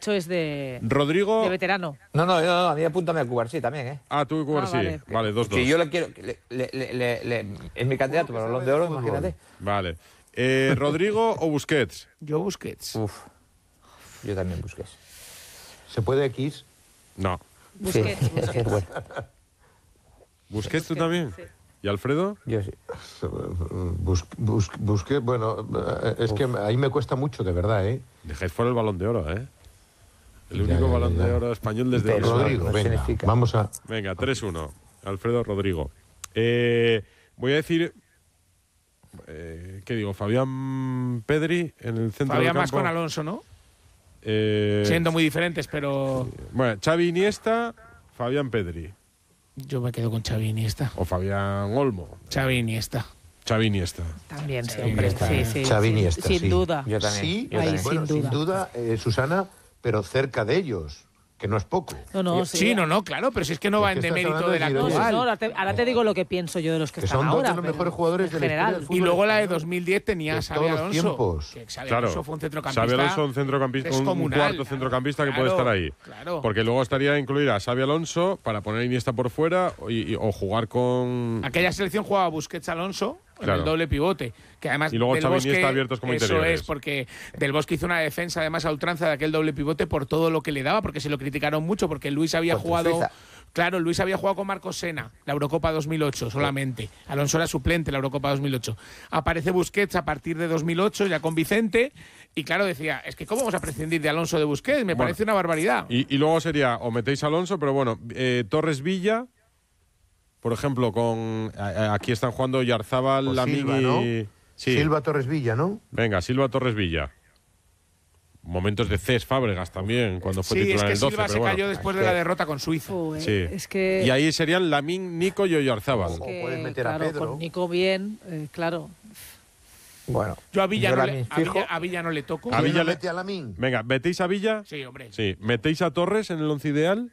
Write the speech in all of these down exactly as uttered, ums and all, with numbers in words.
dicho es de, Rodrigo. de veterano. No, no, no, a mí apúntame a Cubarsí también, ¿eh? Ah, tú y Cubarsí. Ah, vale, vale. vale, dos, dos. Si yo le quiero... Le, le, le, le, es mi candidato para el Balón de Oro, imagínate. Vale. Eh, ¿Rodrigo o Busquets? Yo Busquets. Uf, yo también Busquets. ¿Se puede X? No. Busquets, Sí, Busquets. bueno, ¿Busquets tú Busquets, también? sí. ¿Y Alfredo? yo sí. Bus, bus, busqué, bueno, es que ahí me cuesta mucho, de verdad, ¿eh? Dejáis fuera el Balón de Oro, ¿eh? El Ya, único ya, Balón ya. de Oro español desde... Pero los- Rodrigo, no venga, significa. vamos a... Venga, tres uno. Alfredo Rodrigo. Eh, voy a decir... Eh, ¿Qué digo? Fabián Pedri en el centro Fabián del más campo. con Alonso, ¿no? Eh, Siendo muy diferentes, pero Bueno, Xavi Iniesta, Fabián Pedri. yo me quedo con Xavi Iniesta. O Fabián Olmo. Xavi Iniesta. Xavi Iniesta. También, sí, Sí, hombre. está Sí, bien. sí, Xavi sin- Iniesta, sin sí. duda. Yo también. Sí, yo Ahí también. sí. bueno, sin sin duda. duda, eh, Susana, pero cerca de ellos, que no es poco. No, no, sí. Sí, no, no, claro, pero si es que no Es va que en estás demérito hablando del de No, sí, actual. no, ahora, te, ahora te digo lo que pienso yo de los que, Que están son dos ahora. de los pero mejores jugadores en de la historia general. del fútbol. Y luego la de español. dos mil diez tenía De a Xavi todos los Alonso. tiempos. Que Xavi Claro. Alonso fue un centrocampista. Xavi Alonso, un centrocampista, un, un descomunal. cuarto centrocampista que Claro, puede estar ahí. claro. Porque luego estaría incluir a Xavi Alonso para poner a Iniesta por fuera y- y- o jugar con... Aquella selección jugaba Busquets Alonso en Claro. el doble pivote. Que además Y luego Del Xavi Bosque, Iniesta abiertos como eso interiores. es, porque Del Bosque hizo una defensa además a ultranza de aquel doble pivote por todo lo que le daba, porque se lo criticaron mucho, porque Luis había Contra jugado... Suiza. Claro, Luis había jugado con Marcos Sena, la Eurocopa dos mil ocho solamente. Alonso era suplente en la Eurocopa dos mil ocho. Aparece Busquets a partir de dos mil ocho, ya con Vicente, y claro, decía, es que ¿cómo vamos a prescindir de Alonso de Busquets? Me Bueno, parece una barbaridad. Y, y luego sería, o metéis a Alonso, pero bueno, eh, Torres Villa, por ejemplo, con... a- a- aquí están jugando Yarzábal, O Lamín Silva, y... ¿no? Sí. Silva Torres Villa, ¿no? Venga, Silva Torres Villa. Momentos de Cés Fábregas también, cuando fue Sí, es titular en que el doce. Silva pero se bueno. cayó después es de la que- derrota con Suiza. Joder, Sí. Es que. Y ahí serían Lamín, Nico y Oyarzábal. O que, puedes meter a claro, Pedro. Con Nico bien, eh, claro. Bueno, Yo a Villa, yo no la le, a fijo. Villa, a Villa no le toco. A ¿Quién Villa no le- mete a Lamín? Venga, ¿metéis a Villa? Sí, hombre. Sí. ¿Metéis a Torres en el once ideal?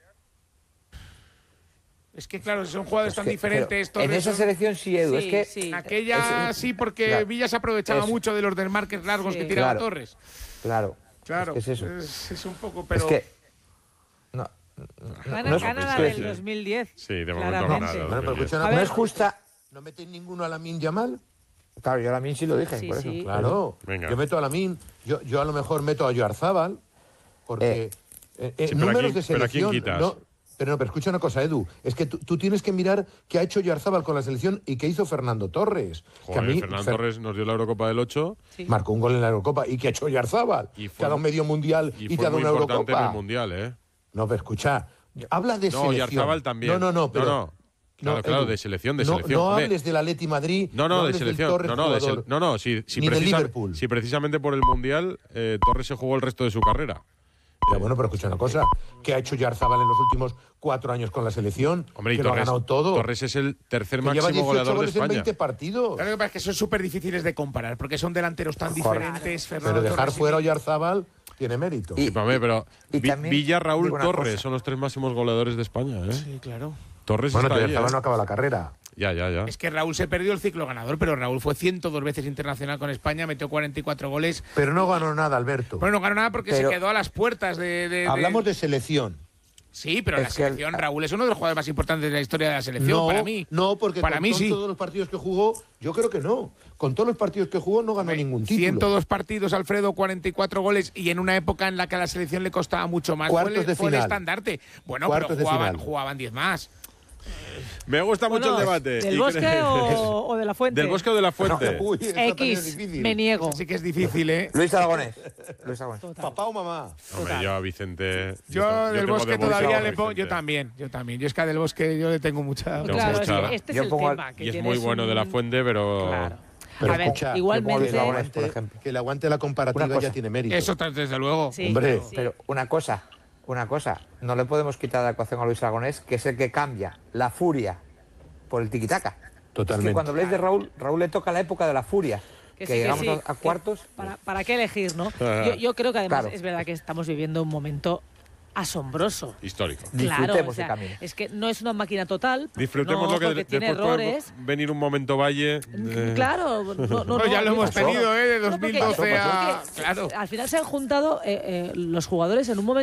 Es que claro, son jugadores Es tan que- diferentes. pero en Torres esa son- selección sí, Edu, Sí, es que... sí. En aquella Es- sí, porque claro. Villa se aprovechaba Eso. mucho de los desmarques largos Sí. que tiraba Claro. Torres. Claro, Claro, es que es eso. Es, es un poco, pero. Es que... No, Gana, no es- gana la sí, del sí. dos mil diez. Sí, de momento claramente. gana. Bueno, pero escucha A una ver, no cosa. es justa... ¿No metéis ninguno a Lamín Yamal? Claro, yo a mí sí lo dije, Sí, por eso. sí. Claro. Venga. Yo meto a Lamín. Yo, yo a lo mejor meto a Oyarzábal, porque Eh. eh, eh, Sí, pero ¿a números quién- de pero ¿a quién selección. quitas? No, pero no, pero escucha una cosa, Edu. Es que tú, tú tienes que mirar qué ha hecho Oyarzábal con la selección y qué hizo Fernando Torres. que a Joder, mí, Fernando Fer- Torres nos dio la Eurocopa del ocho Sí. marcó un gol en la Eurocopa. ¿Y qué ha hecho Oyarzábal? Y fue- que ha dado medio mundial y, y te fue ha dado muy una importante en el Eurocopa. Mundial, ¿eh? No, pero escucha. Habla de No, selección. Oyarzábal también. No, no, no. Pero, No, no. Claro, claro, Edu, de selección, de no, selección. No Hombre. hables del Atleti Madrid. No, no, de hables del selección. Torres No, no, de jugador, sele- no, no, si, si, ni de precisa- Liverpool. si precisamente por el Mundial eh, Torres se jugó el resto de su carrera. Ya, bueno, pero escucha una cosa. ¿Qué ha hecho Oyarzábal en los últimos cuatro años con la selección? Hombre, y que lo ha Torres, ganado todo. Torres es el tercer que lleva máximo dieciocho goleador de goles en España. veinte partidos. Claro, lo que pasa es que son súper difíciles de comparar, porque son delanteros tan diferentes. Fernando Pero dejar Torres y- fuera a Oyarzábal tiene mérito. Y- Sí, para mí, pero y Vi- también Villa, Raúl, digo una Torres cosa. son los tres máximos goleadores de España, ¿eh? Sí, claro. Torres Bueno, está ahí, Oyarzábal ¿eh? no acaba la carrera. Ya, ya, ya. Es que Raúl se perdió el ciclo ganador, pero Raúl fue ciento dos veces internacional con España, metió cuarenta y cuatro goles. Pero no ganó nada, Alberto. Bueno, no ganó nada porque Pero- se quedó a las puertas de. de- de- Hablamos de selección. Sí, pero en la Es que el- selección Raúl es uno de los jugadores más importantes de la historia de la selección, No, para mí. no, porque para con mí to- sí. todos los partidos que jugó, yo creo que no. Con todos los partidos que jugó no ganó ningún título. ciento dos partidos, Alfredo, cuarenta y cuatro goles, y en una época en la que a la selección le costaba mucho más. Cuartos fue, el- de fue el final. estandarte. Bueno, Cuartos pero de jugaban, final. jugaban diez más. Me gusta mucho Bueno, el debate. ¿Del Y Bosque creo- o, o de la Fuente? ¿Del Bosque o de la Fuente? Uy, esta también es X, difícil. me niego. Así que es difícil, ¿eh? Luis Aragonés. Luis Aragonés. Papá o mamá. Hombre, yo a Vicente... Yo, tengo- del tengo Bosque de mucho todavía a le pongo. Vicente. Yo también, yo también. Yo es que a del Bosque yo le tengo mucha. Tengo Claro, mucha- es que este es Yo el pongo al- tema. Que Y es tienes muy bueno un- de la Fuente, pero... Claro. Pero a ver, escucha, yo igualmente. pongo Luis Aragonés, por Aguante- ejemplo. que le aguante la comparativa Una cosa. ya tiene mérito. Eso desde luego. Sí, Hombre. sí. Pero una cosa, una cosa, no le podemos quitar de la ecuación a Luis Aragonés, que es el que cambia la furia por el tiquitaca. Totalmente. Es que cuando habléis de Raúl, Raúl le toca la época de la furia. Que Que, sí, que llegamos sí, a, a que cuartos. ¿Para, ¿Para qué elegir, no? Yo, yo creo que además Claro. es verdad que estamos viviendo un momento asombroso. Histórico. Claro, Disfrutemos o sea, el camino. es que no es una máquina total. Disfrutemos no, lo que porque de- tiene después puede errores. venir un momento valle. eh, Claro, no, no, no, No, ya lo yo- hemos pasó. tenido, ¿eh? De No, porque- dos mil doce a. porque Claro. Al final se han juntado eh, eh, los jugadores en un momento.